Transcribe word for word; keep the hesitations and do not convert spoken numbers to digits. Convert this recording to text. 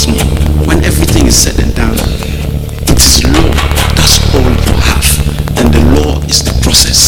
small. When everything is said and done, it is law. That's all you have. And the law is the process.